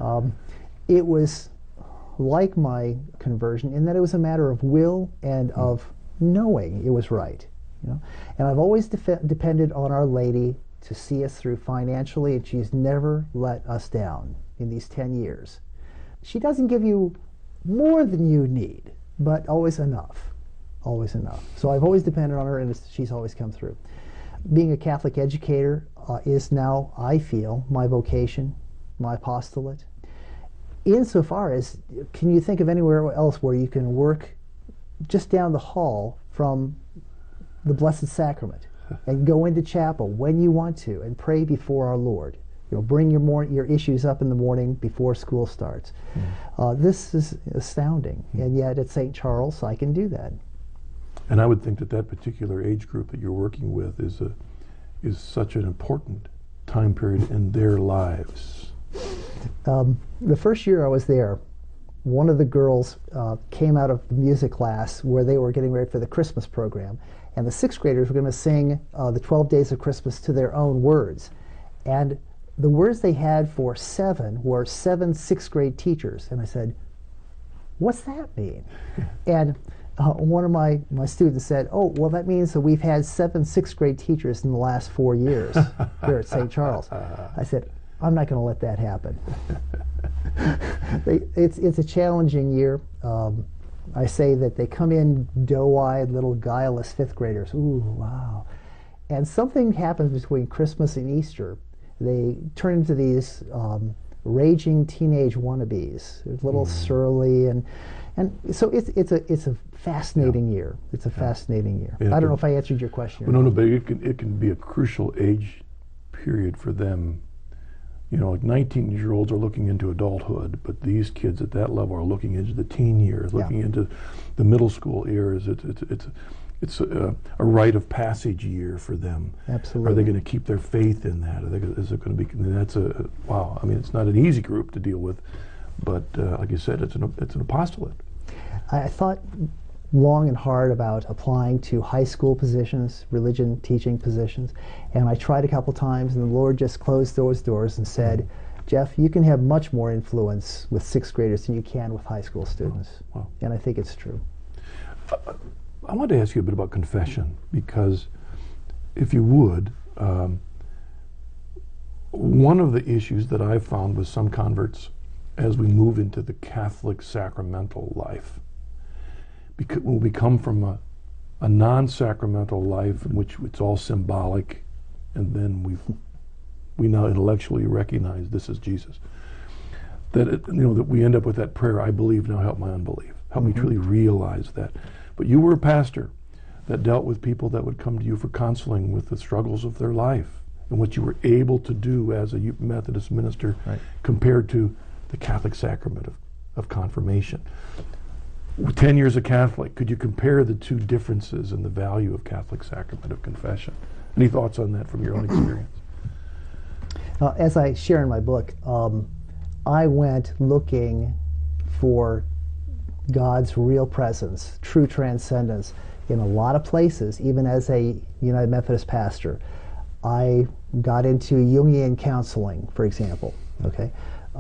It was like my conversion in that it was a matter of will and of knowing it was right. You know? And I've always depended on Our Lady to see us through financially, and she's never let us down in these 10 years. She doesn't give you more than you need, but always enough. Always enough. So I've always depended on her, and she's always come through. Being a Catholic educator is now, I feel, my vocation, my apostolate. Insofar as, can you think of anywhere else where you can work just down the hall from the Blessed Sacrament and go into chapel when you want to and pray before our Lord? You know, bring your issues up in the morning before school starts. This is astounding, and yet at St. Charles I can do that. And I would think that that particular age group that you're working with is such an important time period in their lives. The first year I was there, one of the girls came out of the music class where they were getting ready for the Christmas program, and the sixth graders were going to sing the 12 Days of Christmas to their own words. And the words they had for 7 were 7 sixth grade teachers. And I said, what's that mean? And one of my students said, oh, well, that means that we've had 7 sixth grade teachers in the last 4 years here at St. Charles. I said, I'm not going to let that happen. It's a challenging year. I say that they come in doe-eyed, little guileless 5th graders. Ooh, wow. And something happens between Christmas and Easter. They turn into these raging teenage wannabes. They're a little surly, and so it's a fascinating year. It's a fascinating year. I don't know if I answered your question. Well, no, but it can be a crucial age period for them. You know, like 19-year-olds are looking into adulthood, but these kids at that level are looking into the teen years, looking into the middle school years. It's a rite of passage year for them. Absolutely. Are they going to keep their faith in that? Is it going to be? That's wow. I mean, it's not an easy group to deal with, but like you said, it's an apostolate. I thought long and hard about applying to high school positions, religion teaching positions, and I tried a couple times, and the Lord just closed those doors and said, Jeff, you can have much more influence with 6th graders than you can with high school students. Wow. And I think it's true. I want to ask you a bit about confession, because if you would, one of the issues that I've found with some converts as we move into the Catholic sacramental life, because when we come from a non-sacramental life in which it's all symbolic, and then we now intellectually recognize this is Jesus, that that we end up with that prayer, I believe, now help my unbelief. Help me truly realize that. But you were a pastor that dealt with people that would come to you for counseling with the struggles of their life and what you were able to do as a Methodist minister compared to the Catholic sacrament of confirmation. 10 years a Catholic, could you compare the two differences in the value of Catholic sacrament of confession? Any thoughts on that from your own experience? As I share in my book, I went looking for God's real presence, true transcendence, in a lot of places, even as a United Methodist pastor. I got into Jungian counseling, for example, okay?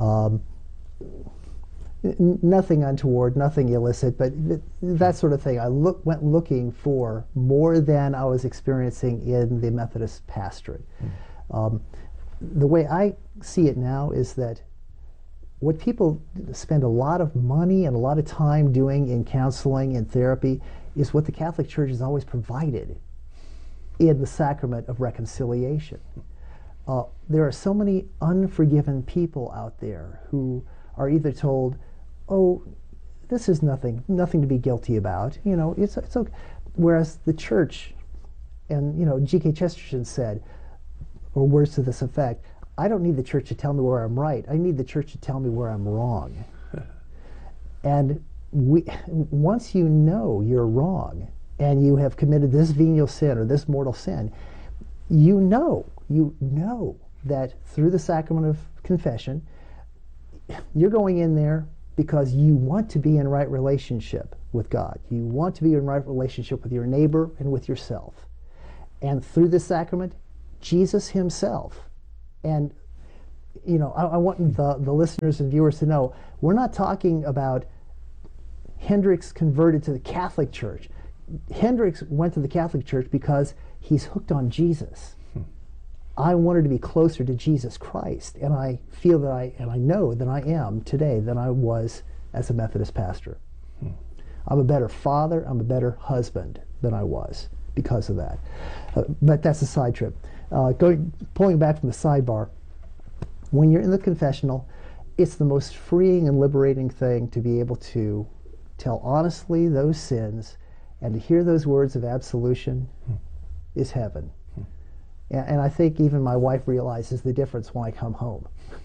Nothing untoward, nothing illicit, but that sort of thing. I went looking for more than I was experiencing in the Methodist pastorate. The way I see it now is that what people spend a lot of money and a lot of time doing in counseling and therapy is what the Catholic Church has always provided in the sacrament of reconciliation. There are so many unforgiven people out there who are either told, oh, this is nothing to be guilty about, it's okay. Whereas the Church, and G.K. Chesterton said, or words to this effect, I don't need the Church to tell me where I'm right. I need the Church to tell me where I'm wrong. And once you know you're wrong and you have committed this venial sin or this mortal sin, you know that through the sacrament of confession, you're going in there because you want to be in right relationship with God. You want to be in right relationship with your neighbor and with yourself. And through this sacrament, Jesus himself and I want the listeners and viewers to know we're not talking about Hendricks converted to the Catholic Church. Hendricks went to the Catholic Church because he's hooked on Jesus. I wanted to be closer to Jesus Christ, and I feel that I know that I am today than I was as a Methodist pastor. I'm a better father, I'm a better husband than I was because of that. But that's a side trip. Pulling back from the sidebar, when you're in the confessional, it's the most freeing and liberating thing to be able to tell honestly those sins, and to hear those words of absolution is heaven. And I think even my wife realizes the difference when I come home.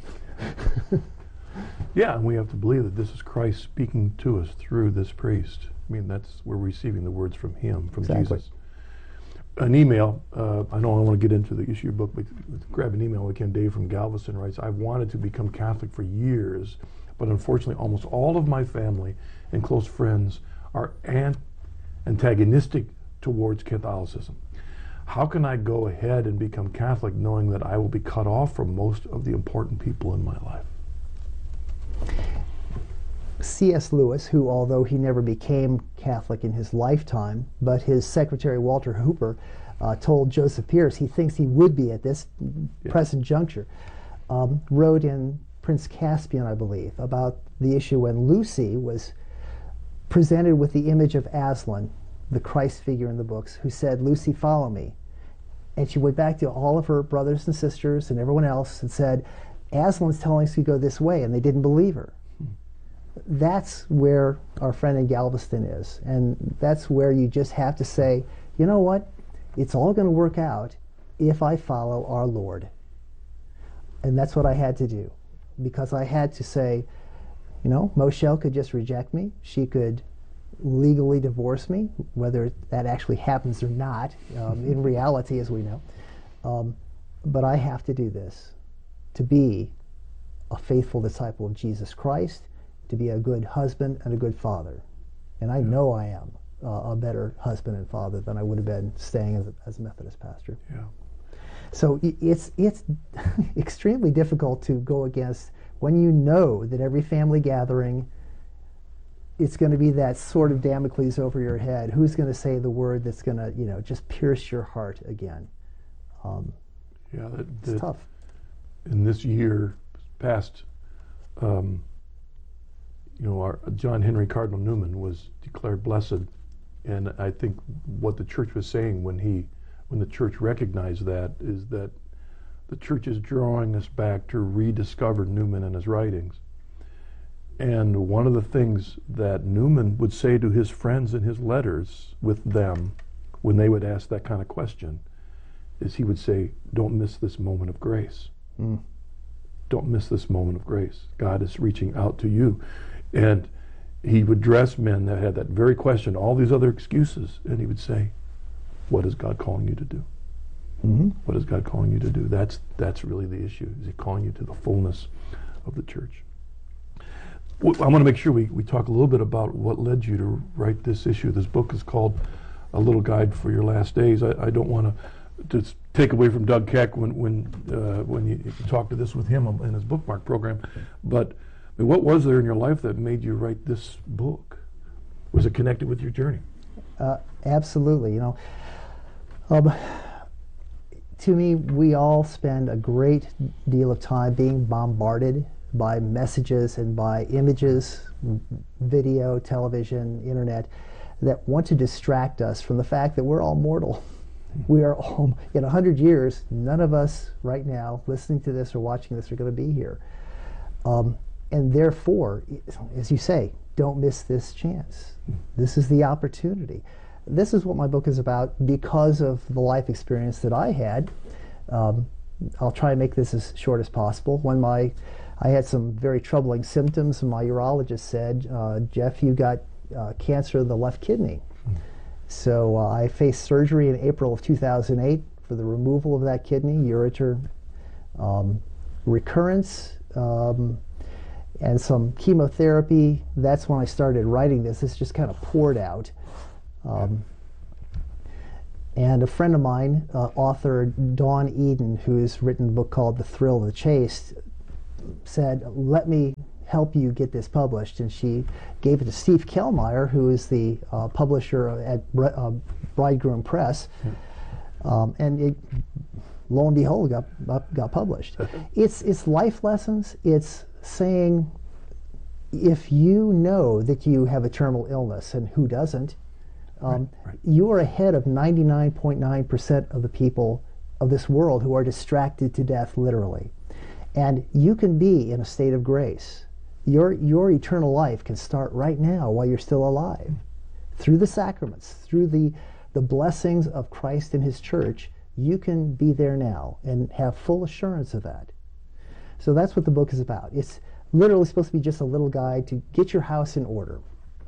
Yeah, and we have to believe that this is Christ speaking to us through this priest. I mean, we're receiving the words from him, from Exactly. Jesus. An email, I know I want to get into the issue book, but grab an email we can. Dave from Galveston writes, I've wanted to become Catholic for years, but unfortunately almost all of my family and close friends are antagonistic towards Catholicism. How can I go ahead and become Catholic knowing that I will be cut off from most of the important people in my life? C.S. Lewis, who, although he never became Catholic in his lifetime, but his secretary Walter Hooper told Joseph Pierce he thinks he would be at this present juncture, wrote in Prince Caspian, I believe, about the issue when Lucy was presented with the image of Aslan, the Christ figure in the books, who said, "Lucy, follow me." And she went back to all of her brothers and sisters and everyone else and said, "Aslan's telling us to go this way," and they didn't believe her. That's where our friend in Galveston is, and that's where you just have to say, you know what, it's all going to work out if I follow our Lord. And that's what I had to do, because I had to say, Moshel could just reject me. She could legally divorce me, whether that actually happens or not, in reality, as we know. But I have to do this to be a faithful disciple of Jesus Christ, to be a good husband and a good father. And I know I am a better husband and father than I would have been staying as a Methodist pastor. Yeah. So it's extremely difficult to go against when you know that every family gathering, it's going to be that sword of Damocles over your head. Who's going to say the word that's going to, just pierce your heart again? Yeah, it's tough. In this year past, our John Henry Cardinal Newman was declared blessed, and I think what the church was saying when the church recognized that is that the church is drawing us back to rediscover Newman and his writings. And one of the things that Newman would say to his friends in his letters with them when they would ask that kind of question is he would say, don't miss this moment of grace. Don't miss this moment of grace. God is reaching out to you. And he would address men that had that very question, all these other excuses, and he would say, what is God calling you to do? What is God calling you to do? That's really the issue. Is he calling you to the fullness of the church? I want to make sure we talk a little bit about what led you to write this issue. This book is called A Little Guide for Your Last Days. I don't want to take away from Doug Keck when you talk to this with him in his bookmark program, but what was there in your life that made you write this book? Was it connected with your journey? Absolutely. To me, we all spend a great deal of time being bombarded by messages and by images, video, television, internet, that want to distract us from the fact that we're all mortal. We are all, in 100 years, none of us right now listening to this or watching this are going to be here. And therefore, as you say, don't miss this chance. This is the opportunity. This is what my book is about because of the life experience that I had. I'll try and make this as short as possible. When I had some very troubling symptoms, and my urologist said, Jeff, you got cancer of the left kidney. So I faced surgery in April of 2008 for the removal of that kidney, ureter recurrence, and some chemotherapy. That's when I started writing this. This just kind of poured out. And a friend of mine, author Dawn Eden, who has written a book called The Thrill of the Chase, said, let me help you get this published, and she gave it to Steve Kellmeyer, who is the publisher at Bridegroom Press, and it, lo and behold, got published. It's life lessons. It's saying, if you know that you have a terminal illness, and who doesn't, you are ahead of 99.9% of the people of this world who are distracted to death, literally. And you can be in a state of grace. Your eternal life can start right now while you're still alive. Through the sacraments, through the blessings of Christ and His church, you can be there now and have full assurance of that. So that's what the book is about. It's literally supposed to be just a little guide to get your house in order.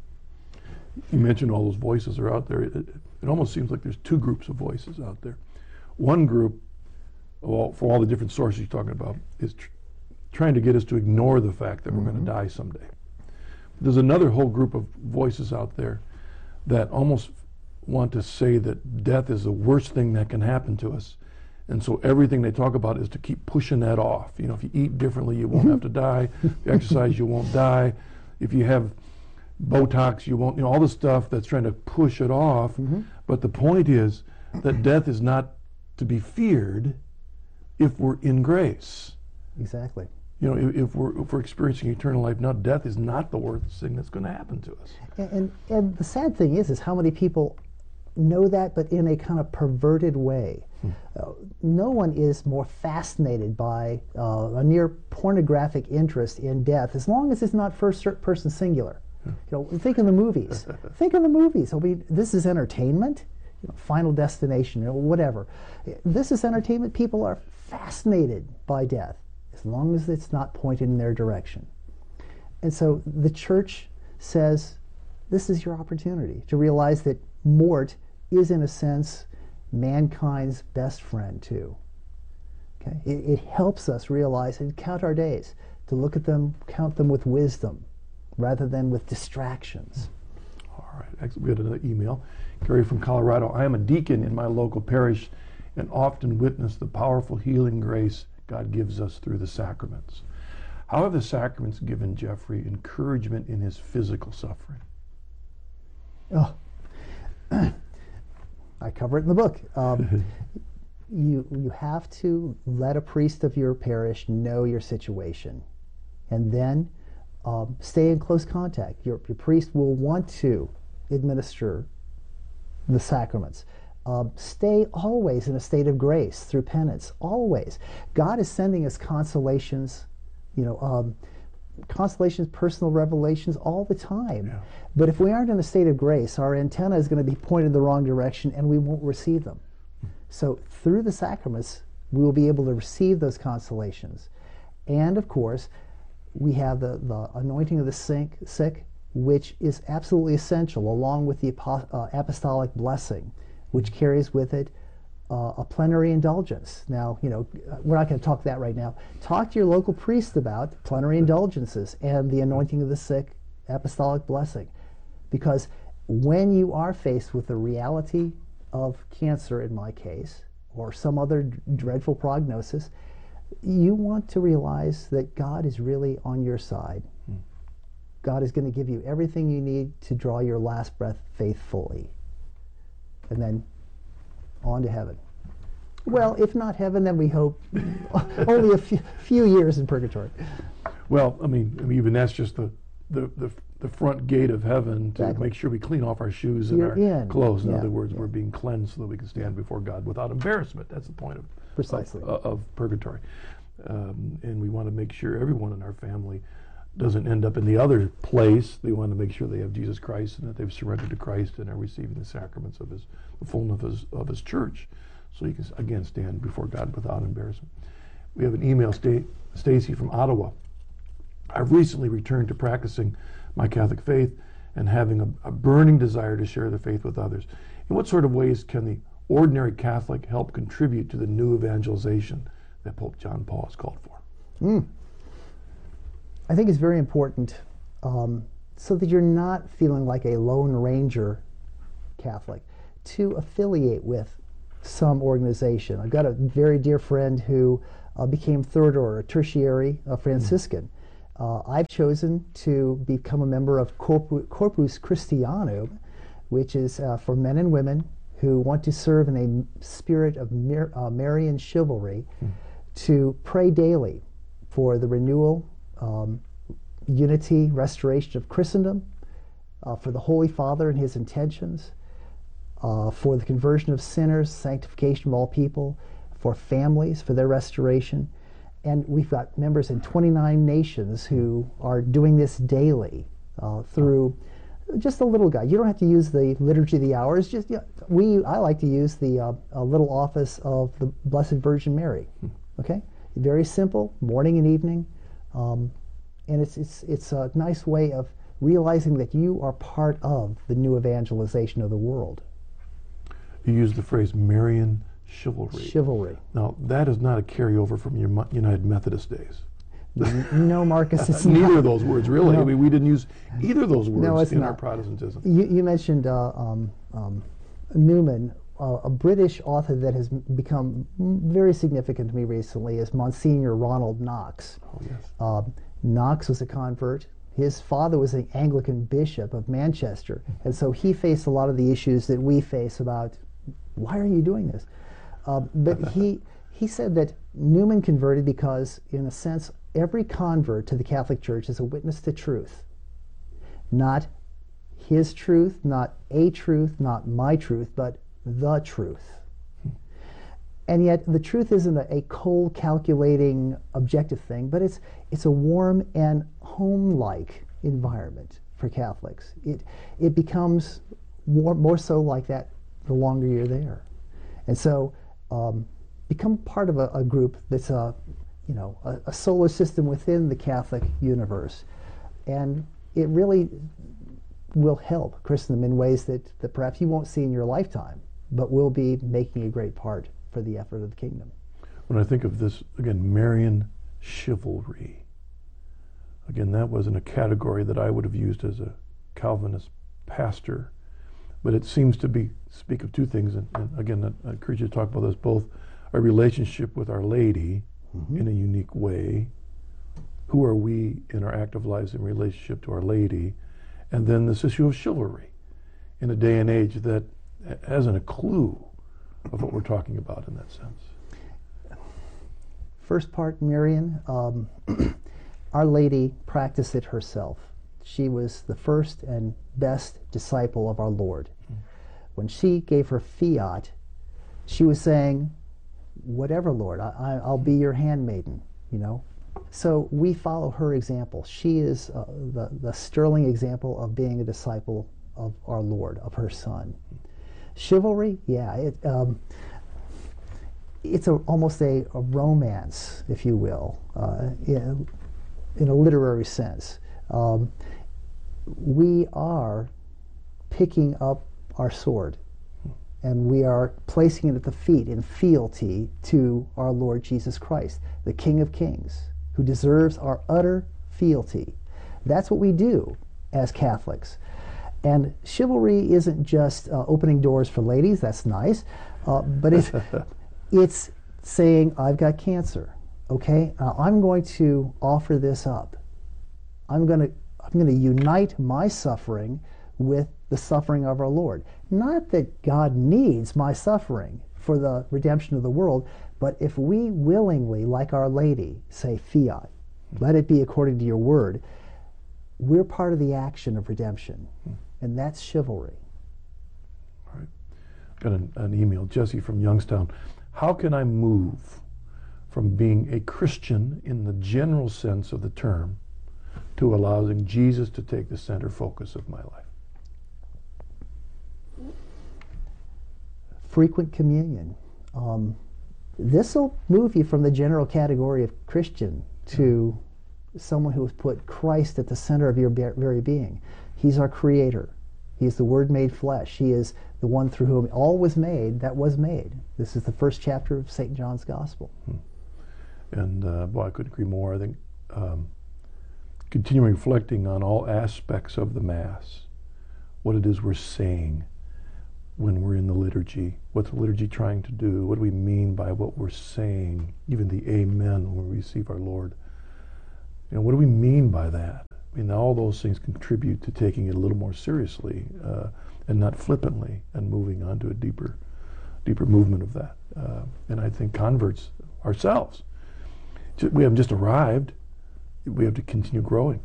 You mentioned all those voices are out there. It almost seems like there's two groups of voices out there. One group, for all the different sources you're talking about, is trying to get us to ignore the fact that we're going to die someday. There's another whole group of voices out there that almost want to say that death is the worst thing that can happen to us. And so everything they talk about is to keep pushing that off. You know, if you eat differently, you won't have to die. If you exercise, you won't die. If you have Botox, you won't, all the stuff that's trying to push it off. But the point is that death is not to be feared if we're in grace. Exactly. You know, if we're experiencing eternal life now, death is not the worst thing that's going to happen to us. And the sad thing is how many people know that, but in a kind of perverted way. No one is more fascinated by a near pornographic interest in death, as long as it's not first person singular. You know, think of the movies. Think of the movies. I mean, this is entertainment. You know, Final Destination, whatever. This is entertainment. People are fascinated by death, as long as it's not pointed in their direction. And so the church says, this is your opportunity to realize that mort is, in a sense, mankind's best friend too. Okay, it helps us realize and count our days, to look at them, count them with wisdom, rather than with distractions. All right. Actually, we had another email. Gary from Colorado. I am a deacon in my local parish and often witness the powerful healing grace God gives us through the sacraments. How have the sacraments given Jeffrey encouragement in his physical suffering? Oh, I cover it in the book. You have to let a priest of your parish know your situation, and then stay in close contact. Your priest will want to administer the sacraments. Stay always in a state of grace through penance, always. God is sending us consolations, consolations, personal revelations all the time. Yeah. But if we aren't in a state of grace, our antenna is going to be pointed the wrong direction and we won't receive them. So through the sacraments, we will be able to receive those consolations. And of course, we have the anointing of the sick, which is absolutely essential, along with the apostolic blessing, which carries with it a plenary indulgence. Now, we're not going to talk that right now. Talk to your local priest about plenary indulgences and the anointing of the sick, apostolic blessing. Because when you are faced with the reality of cancer, in my case, or some other dreadful prognosis, you want to realize that God is really on your side. God is going to give you everything you need to draw your last breath faithfully. And then on to heaven. Well, if not heaven, then we hope only a few years in purgatory. Well, I mean, even that's just the front gate of heaven to Exactly. make sure we clean off our shoes and You're our in. clothes. In Yeah, other words, yeah. we're being cleansed so that we can stand before God without embarrassment. That's the point Precisely. of purgatory. And we want to make sure everyone in our family doesn't end up in the other place. They want to make sure they have Jesus Christ and that they've surrendered to Christ and are receiving the sacraments of the fullness of his church, so you can again stand before God without embarrassment. We have an email, Stacy from Ottawa. I've recently returned to practicing my Catholic faith and having a burning desire to share the faith with others. In what sort of ways can the ordinary Catholic help contribute to the new evangelization that Pope John Paul has called for? I think it's very important so that you're not feeling like a Lone Ranger Catholic, to affiliate with some organization. I've got a very dear friend who became third order, tertiary Franciscan. I've chosen to become a member of Corpus Christianum, which is for men and women who want to serve in a spirit of Marian chivalry, to pray daily for the renewal, unity, restoration of Christendom, for the Holy Father and his intentions, for the conversion of sinners, sanctification of all people, for families, for their restoration. And we've got members in 29 nations who are doing this daily through just a little guide. You don't have to use the Liturgy of the Hours. Just I like to use the little office of the Blessed Virgin Mary. Okay, very simple, morning and evening, and it's a nice way of realizing that you are part of the new evangelization of the world. You use the phrase Marian chivalry. Chivalry. Now, that is not a carryover from your United Methodist days. No, Marcus, it's neither not. of those words, really. No. I mean, we didn't use either of those words No, it's in not. our Protestantism. You mentioned Newman, a British author that has become very significant to me recently is Monsignor Ronald Knox. Oh, yes. Knox was a convert. His father was an Anglican bishop of Manchester, and so he faced a lot of the issues that we face about, why are you doing this? But he said that Newman converted because, in a sense, every convert to the Catholic Church is a witness to truth. Not his truth, not a truth, not my truth, but the truth. And yet the truth isn't a cold, calculating, objective thing, but it's a warm and home-like environment for Catholics. It becomes more so like that the longer you're there. And so become part of a group that's a solar system within the Catholic universe. And it really will help Christendom in ways that perhaps you won't see in your lifetime, but will be making a great part for the effort of the kingdom. When I think of this, again, Marian chivalry, again, that wasn't a category that I would have used as a Calvinist pastor, but it seems to speak of two things, and again, I encourage you to talk about this, both our relationship with Our Lady in a unique way, who are we in our active lives in relationship to Our Lady, and then this issue of chivalry in a day and age that hasn't a clue of what we're talking about in that sense. First part, Marian, Our Lady practiced it herself. She was the first and best disciple of our Lord. When she gave her fiat, she was saying, whatever, Lord, I'll be your handmaiden, So we follow her example. She is the sterling example of being a disciple of our Lord, of her Son. Chivalry, yeah, it's almost a romance, if you will, in a literary sense. We are picking up our sword, and we are placing it at the feet in fealty to our Lord Jesus Christ, the King of Kings, who deserves our utter fealty. That's what we do as Catholics. And chivalry isn't just opening doors for ladies, that's nice, but it's saying, I've got cancer, okay? I'm going to offer this up. I'm going to unite my suffering with the suffering of our Lord. Not that God needs my suffering for the redemption of the world, but if we willingly, like Our Lady, say fiat, let it be according to your word, we're part of the action of redemption, and that's chivalry. All right. Got an email, Jesse from Youngstown. How can I move from being a Christian in the general sense of the term to allowing Jesus to take the center focus of my life? Frequent communion. This will move you from the general category of Christian to someone who has put Christ at the center of your very being. He's our creator. He's the Word made flesh. He is the one through whom all was made that was made. This is the first chapter of St. John's Gospel. And boy, I couldn't agree more. I think continuing reflecting on all aspects of the Mass, what it is we're saying, when we're in the liturgy. What's the liturgy trying to do? What do we mean by what we're saying? Even the amen when we receive our Lord. What do we mean by that? I mean, all those things contribute to taking it a little more seriously and not flippantly, and moving on to a deeper movement of that. And I think converts ourselves, we haven't just arrived, we have to continue growing.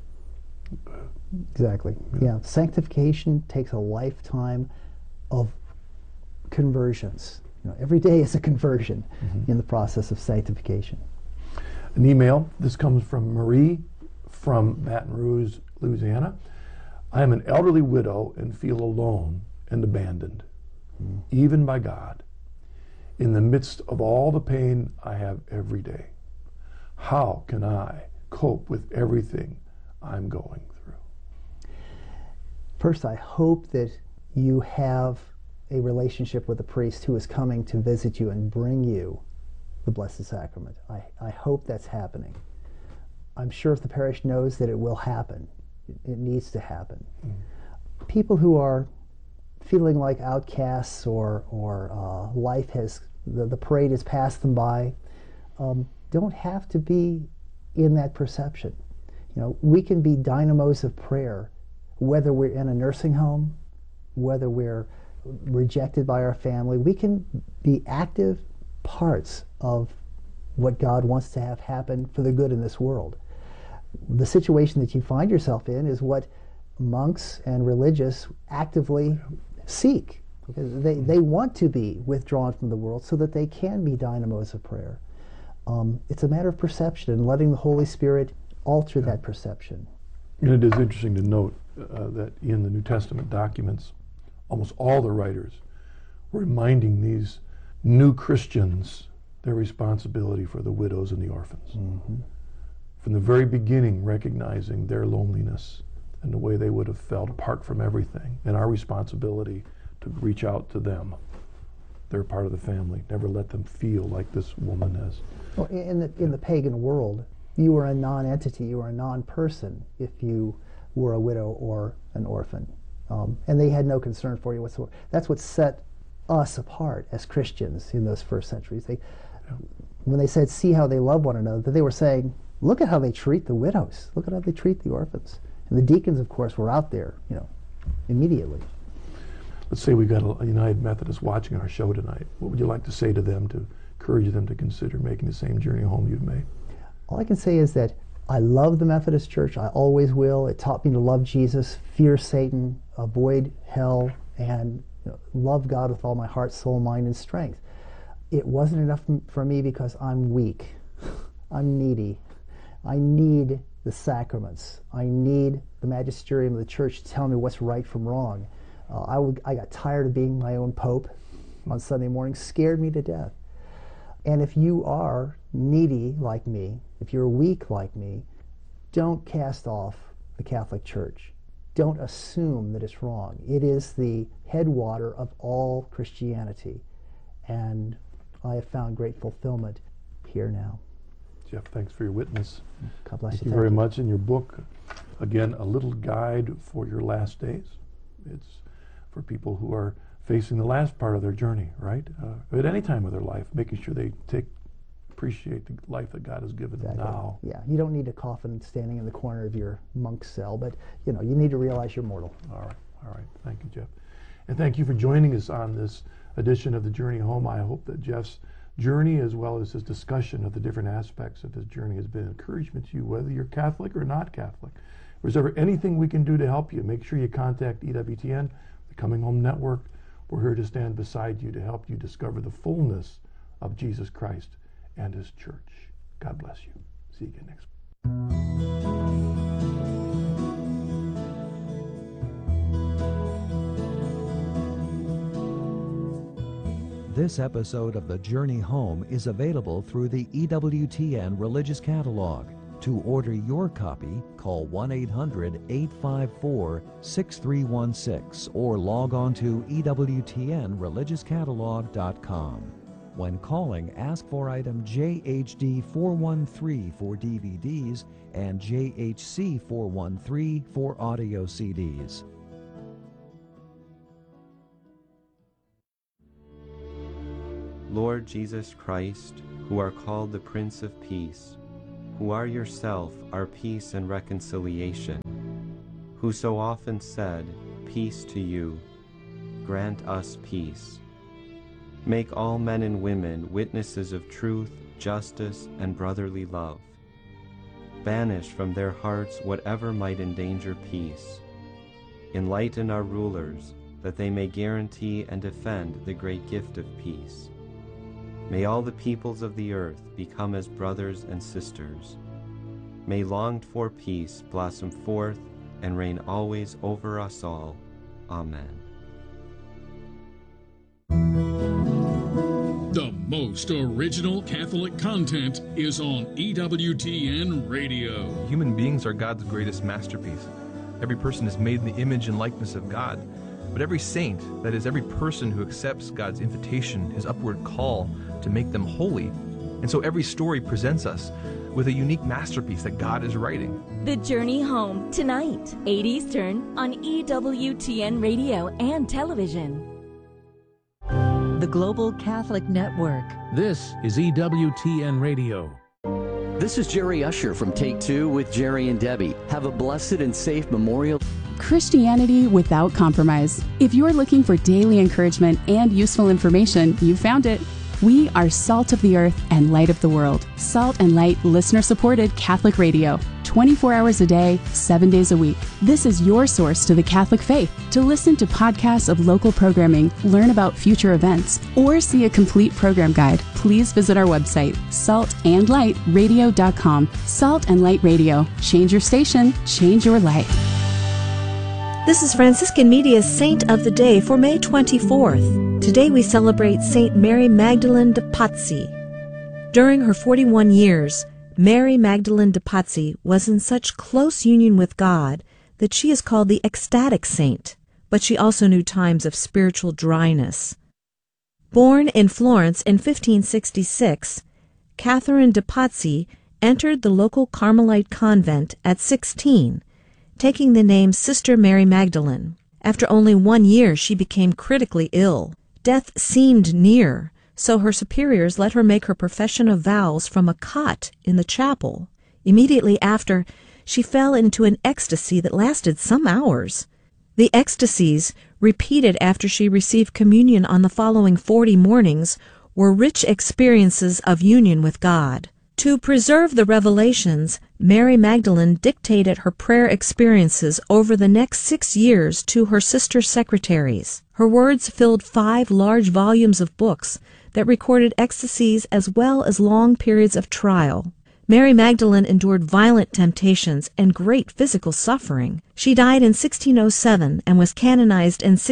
Exactly. Yeah. Sanctification takes a lifetime of conversions. Every day is a conversion in the process of sanctification. An email. This comes from Marie from Baton Rouge, Louisiana. I am an elderly widow and feel alone and abandoned, even by God, in the midst of all the pain I have every day. How can I cope with everything I'm going through? First, I hope that you have a relationship with a priest who is coming to visit you and bring you the Blessed Sacrament. I hope that's happening. I'm sure if the parish knows that it will happen, it needs to happen. People who are feeling like outcasts or life has, the parade has passed them by, don't have to be in that perception. We can be dynamos of prayer, whether we're in a nursing home, whether we're rejected by our family. We can be active parts of what God wants to have happen for the good in this world. The situation that you find yourself in is what monks and religious actively seek. They want to be withdrawn from the world so that they can be dynamos of prayer. It's a matter of perception and letting the Holy Spirit alter that perception. And it is interesting to note that in the New Testament documents, almost all the writers were reminding these new Christians their responsibility for the widows and the orphans. From the very beginning, recognizing their loneliness and the way they would have felt apart from everything, and our responsibility to reach out to them. They're part of the family. Never let them feel like this woman has. Well, in the pagan world, you were a non-entity, you were a non-person if you were a widow or an orphan. And they had no concern for you whatsoever. That's what set us apart as Christians in those first centuries. When they said, see how they love one another, they were saying, look at how they treat the widows. Look at how they treat the orphans. And the deacons, of course, were out there, immediately. Let's say we've got a United Methodist watching our show tonight. What would you like to say to them to encourage them to consider making the same journey home you've made? All I can say is that I love the Methodist Church. I always will. It taught me to love Jesus, fear Satan, avoid hell, and love God with all my heart, soul, mind, and strength. It wasn't enough for me because I'm weak. I'm needy. I need the sacraments. I need the magisterium of the church to tell me what's right from wrong. I got tired of being my own pope on Sunday morning, scared me to death. And if you are needy like me, if you're weak like me, don't cast off the Catholic Church. Don't assume that it's wrong. It is the headwater of all Christianity. And I have found great fulfillment here now. Jeff, thanks for your witness. God bless you. Thank you very much. In your book, again, A Little Guide for Your Last Days. It's for people who are facing the last part of their journey, right? At any time of their life, making sure they appreciate the life that God has given them now. Yeah, you don't need a coffin standing in the corner of your monk's cell, but you need to realize you're mortal. All right. Thank you, Jeff. And thank you for joining us on this edition of The Journey Home. I hope that Jeff's journey, as well as his discussion of the different aspects of his journey, has been encouragement to you, whether you're Catholic or not Catholic. If there's ever anything we can do to help you, make sure you contact EWTN, the Coming Home Network. We're here to stand beside you to help you discover the fullness of Jesus Christ and His church. God bless you. See you again next week. This episode of The Journey Home is available through the EWTN Religious Catalog. To order your copy, call 1-800-854-6316 or log on to EWTNReligiousCatalog.com. When calling, ask for item JHD413 for DVDs and JHC413 for audio CDs. Lord Jesus Christ, who are called the Prince of Peace, who are yourself our peace and reconciliation, who so often said, "Peace to you," grant us peace. Make all men and women witnesses of truth, justice, and brotherly love. Banish from their hearts whatever might endanger peace. Enlighten our rulers, that they may guarantee and defend the great gift of peace. May all the peoples of the earth become as brothers and sisters. May longed-for peace blossom forth and reign always over us all. Amen. The most original Catholic content is on EWTN Radio. Human beings are God's greatest masterpiece. Every person is made in the image and likeness of God. But every saint, that is, every person who accepts God's invitation, his upward call to make them holy. And so every story presents us with a unique masterpiece that God is writing. The Journey Home, tonight, 8 Eastern, on EWTN Radio and television. The Global Catholic Network. This is EWTN Radio. This is Jerry Usher from Take Two with Jerry and Debbie. Have a blessed and safe Memorial. Christianity without compromise. If you're looking for daily encouragement and useful information, you found it. We are Salt of the Earth and Light of the World. Salt and Light listener-supported Catholic radio. 24 hours a day, 7 days a week. This is your source to the Catholic faith. To listen to podcasts of local programming, learn about future events, or see a complete program guide, please visit our website, saltandlightradio.com. Salt and Light Radio. Change your station, change your life. This is Franciscan Media's Saint of the Day for May 24th. Today we celebrate Saint Mary Magdalene de Pazzi. During her 41 years, Mary Magdalene de Pazzi was in such close union with God that she is called the ecstatic saint, but she also knew times of spiritual dryness. Born in Florence in 1566, Catherine de Pazzi entered the local Carmelite convent at 16, taking the name Sister Mary Magdalene. After only 1 year, she became critically ill. Death seemed near, so her superiors let her make her profession of vows from a cot in the chapel. Immediately after, she fell into an ecstasy that lasted some hours. The ecstasies, repeated after she received communion on the following 40 mornings, were rich experiences of union with God. To preserve the revelations, Mary Magdalene dictated her prayer experiences over the next 6 years to her sister secretaries. Her words filled 5 large volumes of books that recorded ecstasies as well as long periods of trial. Mary Magdalene endured violent temptations and great physical suffering. She died in 1607 and was canonized in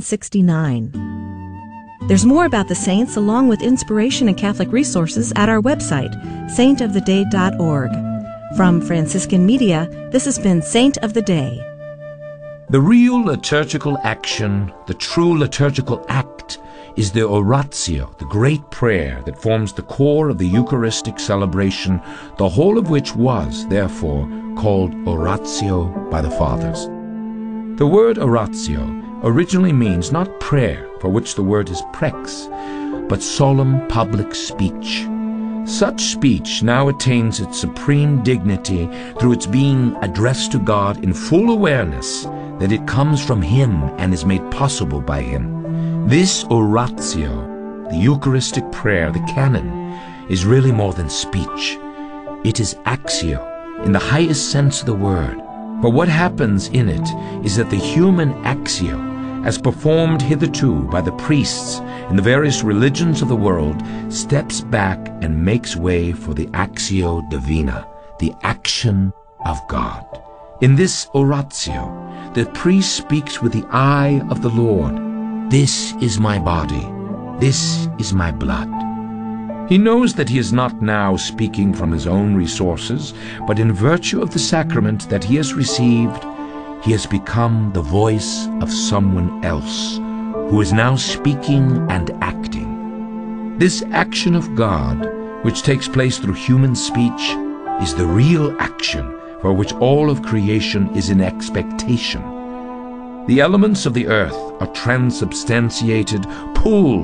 1669. There's more about the saints along with inspiration and Catholic resources at our website, saintoftheday.org. From Franciscan Media, this has been Saint of the Day. The real liturgical action, the true liturgical act, is the oratio, the great prayer that forms the core of the Eucharistic celebration, the whole of which was, therefore, called oratio by the Fathers. The word oratio originally means not prayer, for which the word is prex, but solemn public speech. Such speech now attains its supreme dignity through its being addressed to God in full awareness that it comes from Him and is made possible by Him. This oratio, the Eucharistic prayer, the canon, is really more than speech. It is axio, in the highest sense of the word. For what happens in it is that the human axio, as performed hitherto by the priests in the various religions of the world, steps back and makes way for the axio divina, the action of God. In this oratio, the priest speaks with the eye of the Lord. This is my body. This is my blood. He knows that he is not now speaking from his own resources, but in virtue of the sacrament that he has received, he has become the voice of someone else, who is now speaking and acting. This action of God, which takes place through human speech, is the real action for which all of creation is in expectation. The elements of the earth are transubstantiated, pulled,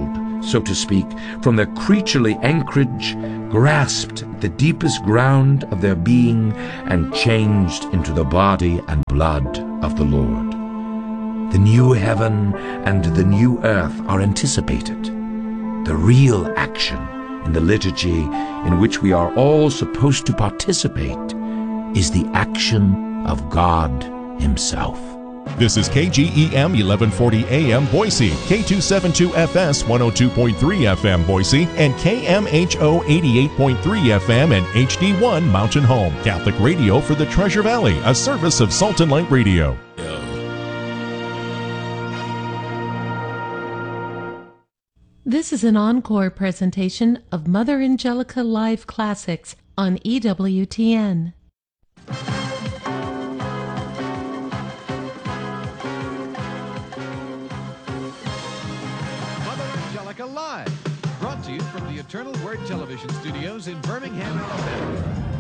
so to speak, from their creaturely anchorage, grasped the deepest ground of their being, and changed into the body and blood of the Lord. The new heaven and the new earth are anticipated. The real action in the liturgy in which we are all supposed to participate is the action of God Himself. This is KGEM 1140 AM Boise, K272FS 102.3 FM Boise, and KMHO 88.3 FM and HD1 Mountain Home, Catholic radio for the Treasure Valley, a service of Salt and Light Radio. This is an encore presentation of Mother Angelica Live Classics on EWTN. Live, brought to you from the Eternal Word Television Studios in Birmingham, Alabama.